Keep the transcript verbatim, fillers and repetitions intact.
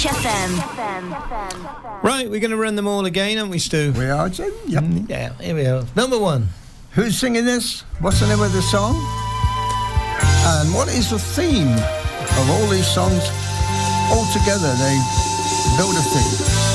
Fresh F M. Right, we're going to run them all again, aren't we, Stu? We are, Jim? Yep. Mm, yeah, here we are. Number one. Who's singing this? What's the name of the song? And what is the theme of all these songs? All together, they build a theme.